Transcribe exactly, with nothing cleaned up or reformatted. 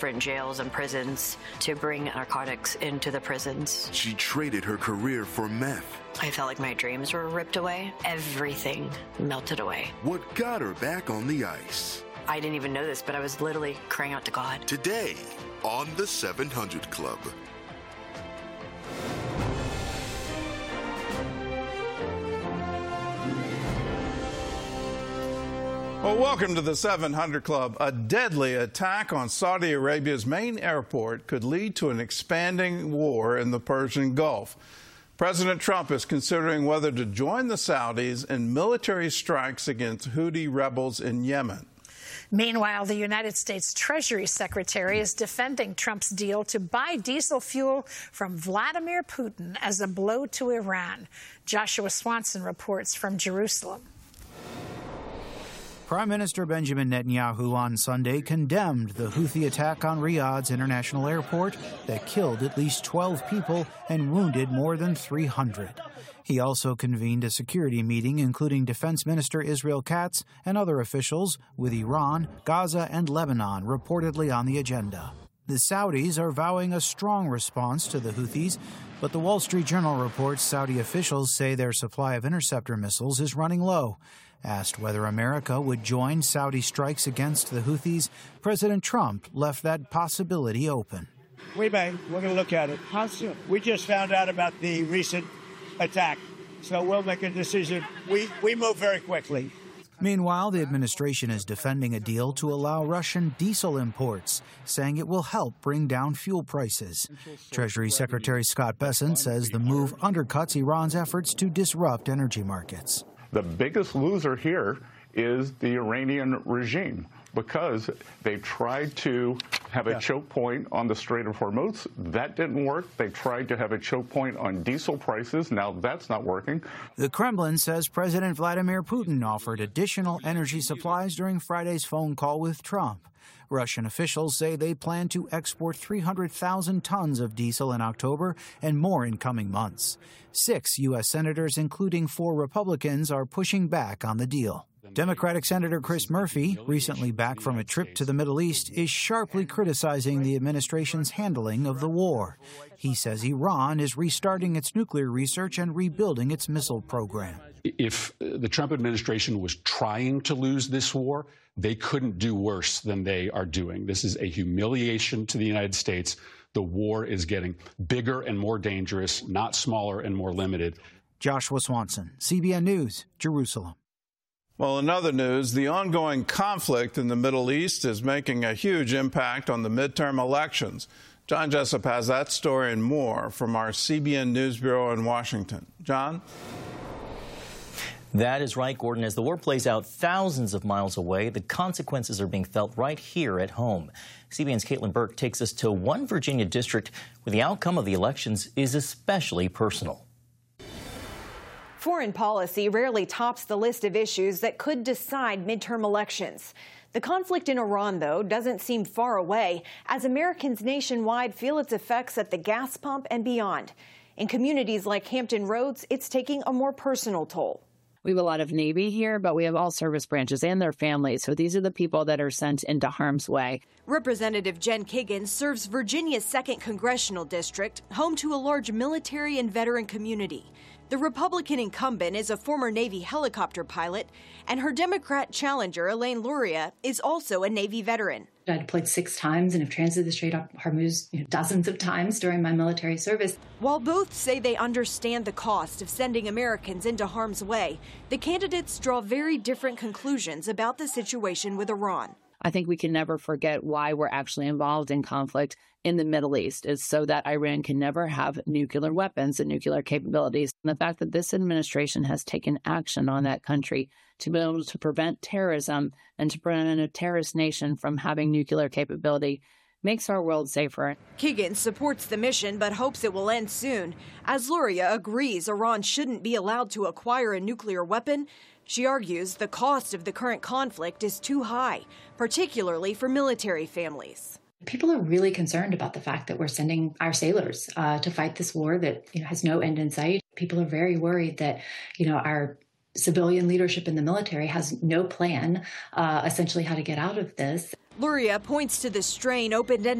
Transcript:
different jails and prisons to bring narcotics into the prisons. She traded her career for meth. I felt like my dreams were ripped away. Everything melted away. What got her back on the ice? I didn't even know this, but I was literally crying out to God. Today on the seven hundred Club. Well, welcome to the seven hundred Club. A deadly attack on Saudi Arabia's main airport could lead to an expanding war in the Persian Gulf. President Trump is considering whether to join the Saudis in military strikes against Houthi rebels in Yemen. Meanwhile, the United States Treasury Secretary is defending Trump's deal to buy diesel fuel from Vladimir Putin as a blow to Iran. Joshua Swanson reports from Jerusalem. Prime Minister Benjamin Netanyahu on Sunday condemned the Houthi attack on Riyadh's international airport that killed at least twelve people and wounded more than three hundred. He also convened a security meeting, including Defense Minister Israel Katz and other officials, with Iran, Gaza, and Lebanon reportedly on the agenda. The Saudis are vowing a strong response to the Houthis, but the Wall Street Journal reports Saudi officials say their supply of interceptor missiles is running low. Asked whether America would join Saudi strikes against the Houthis, President Trump left that possibility open. We may. We're going to look at it. How soon? We just found out about the recent attack, so we'll make a decision. We, we move very quickly. Meanwhile, the administration is defending a deal to allow Russian diesel imports, saying it will help bring down fuel prices. Treasury Secretary Scott Bessent says the move undercuts Iran's efforts to disrupt energy markets. The biggest loser here is the Iranian regime, because they tried to have a yeah. choke point on the Strait of Hormuz. That didn't work. They tried to have a choke point on diesel prices. Now that's not working. The Kremlin says President Vladimir Putin offered additional energy supplies during Friday's phone call with Trump. Russian officials say they plan to export three hundred thousand tons of diesel in October and more in coming months. Six U S senators, including four Republicans, are pushing back on the deal. Democratic Senator Chris Murphy, recently back from a trip to the Middle East, is sharply criticizing the administration's handling of the war. He says Iran is restarting its nuclear research and rebuilding its missile program. If the Trump administration was trying to lose this war, they couldn't do worse than they are doing. This is a humiliation to the United States. The war is getting bigger and more dangerous, not smaller and more limited. Joshua Swanson, C B N News, Jerusalem. Well, in other news, the ongoing conflict in the Middle East is making a huge impact on the midterm elections. John Jessup has that story and more from our C B N News Bureau in Washington. John? That is right, Gordon. As the war plays out thousands of miles away, the consequences are being felt right here at home. C B N's Caitlin Burke takes us to one Virginia district where the outcome of the elections is especially personal. Foreign policy rarely tops the list of issues that could decide midterm elections. The conflict in Iran, though, doesn't seem far away, as Americans nationwide feel its effects at the gas pump and beyond. In communities like Hampton Roads, it's taking a more personal toll. We have a lot of Navy here, but we have all service branches and their families. So these are the people that are sent into harm's way. Representative Jen Kiggin serves Virginia's second congressional district, home to a large military and veteran community. The Republican incumbent is a former Navy helicopter pilot, and her Democrat challenger, Elaine Luria, is also a Navy veteran. I deployed six times and have transited the Strait of Hormuz you know, dozens of times during my military service. While both say they understand the cost of sending Americans into harm's way, the candidates draw very different conclusions about the situation with Iran. I think we can never forget why we're actually involved in conflict in the Middle East is so that Iran can never have nuclear weapons and nuclear capabilities. And the fact that this administration has taken action on that country to be able to prevent terrorism and to prevent a terrorist nation from having nuclear capability makes our world safer. Kiggin supports the mission but hopes it will end soon. As Luria agrees Iran shouldn't be allowed to acquire a nuclear weapon, she argues the cost of the current conflict is too high, particularly for military families. People are really concerned about the fact that we're sending our sailors uh, to fight this war that you know, has no end in sight. People are very worried that, you know, our civilian leadership in the military has no plan, uh, essentially, how to get out of this. Luria points to the strain open-ended